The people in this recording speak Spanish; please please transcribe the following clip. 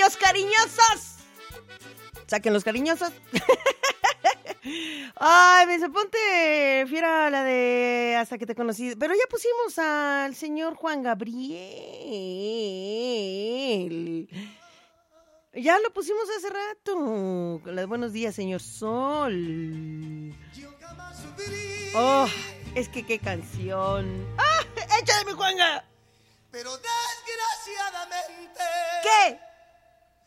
los cariñosos. Saquen los cariñosos. Ay, me dice, ponte fiera la de Hasta que te conocí. Pero ya pusimos al señor Juan Gabriel. Ya lo pusimos hace rato. Con las buenos días, señor Sol. Oh, es que qué canción. ¡Ah! ¡Échale, mi Juanga! Pero desgraciadamente. ¿Qué?